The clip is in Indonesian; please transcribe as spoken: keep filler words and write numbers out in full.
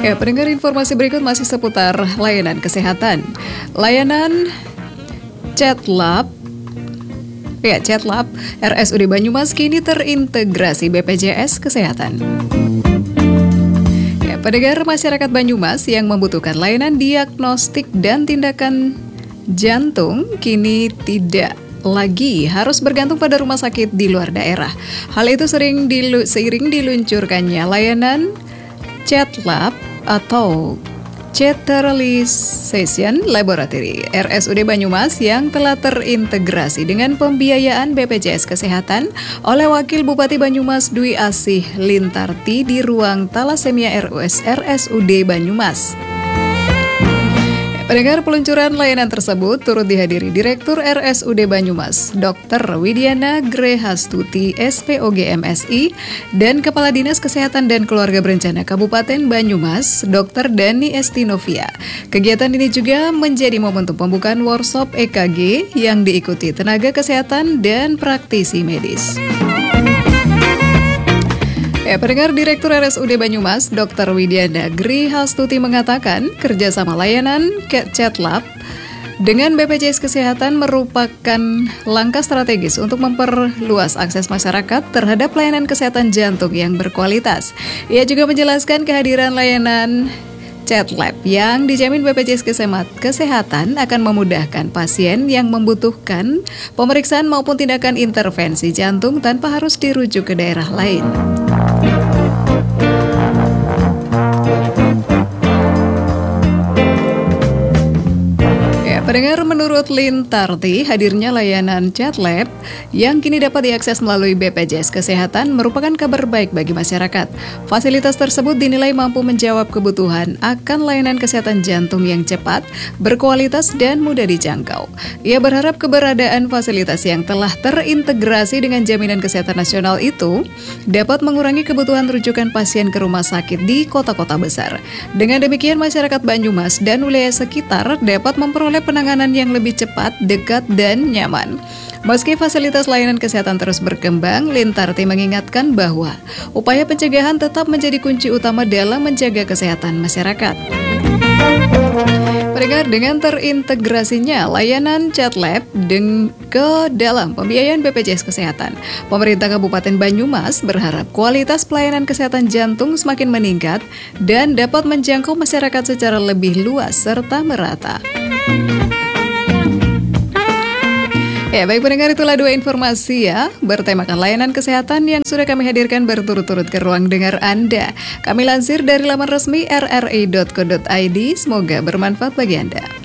Ya, pendengar, informasi berikut masih seputar layanan kesehatan. Layanan ChatLab Ya, ChatLab R S U D Banyumas kini terintegrasi B P J S Kesehatan. Ya, pendengar, masyarakat Banyumas yang membutuhkan layanan diagnostik dan tindakan jantung kini tidak lagi harus bergantung pada rumah sakit di luar daerah. Hal itu sering dilu- seiring diluncurkannya layanan ChatLab atau Characterization Laboratory R S U D Banyumas yang telah terintegrasi dengan pembiayaan B P J S Kesehatan oleh Wakil Bupati Banyumas Dwi Asih Lintarti di ruang Talasemia R S U D Banyumas. Pendengar, peluncuran layanan tersebut turut dihadiri Direktur R S U D Banyumas, Dokter Widiana Grehastuti S P O G M S I, dan Kepala Dinas Kesehatan dan Keluarga Berencana Kabupaten Banyumas, Dokter Dani Estinovia. Kegiatan ini juga menjadi momentum pembukaan workshop E K G yang diikuti tenaga kesehatan dan praktisi medis. Ya, pendengar, Direktur R S U D Banyumas, Dokter Widiana Grehastuti mengatakan kerjasama layanan ChatLab dengan B P J S Kesehatan merupakan langkah strategis untuk memperluas akses masyarakat terhadap layanan kesehatan jantung yang berkualitas. Ia juga menjelaskan kehadiran layanan ChatLab yang dijamin B P J S Kesehatan akan memudahkan pasien yang membutuhkan pemeriksaan maupun tindakan intervensi jantung tanpa harus dirujuk ke daerah lain. Pendengar, menurut Lintarti, hadirnya layanan ChatLab yang kini dapat diakses melalui B P J S Kesehatan merupakan kabar baik bagi masyarakat. Fasilitas tersebut dinilai mampu menjawab kebutuhan akan layanan kesehatan jantung yang cepat, berkualitas, dan mudah dijangkau. Ia berharap keberadaan fasilitas yang telah terintegrasi dengan Jaminan Kesehatan Nasional itu dapat mengurangi kebutuhan rujukan pasien ke rumah sakit di kota-kota besar. Dengan demikian, masyarakat Banyumas dan wilayah sekitar dapat memperoleh penanganan penanganan yang lebih cepat, dekat, dan nyaman. Meski fasilitas layanan kesehatan terus berkembang, Lintarti mengingatkan bahwa upaya pencegahan tetap menjadi kunci utama dalam menjaga kesehatan masyarakat. Pendengar, dengan terintegrasinya layanan ChatLab ke dalam pembiayaan B P J S Kesehatan, pemerintah Kabupaten Banyumas berharap kualitas pelayanan kesehatan jantung semakin meningkat dan dapat menjangkau masyarakat secara lebih luas serta merata. Ya, baik pendengar, itulah dua informasi ya bertemakan layanan kesehatan yang sudah kami hadirkan berturut-turut ke ruang dengar Anda. Kami lansir dari laman resmi r r i dot co dot i d. Semoga bermanfaat bagi Anda.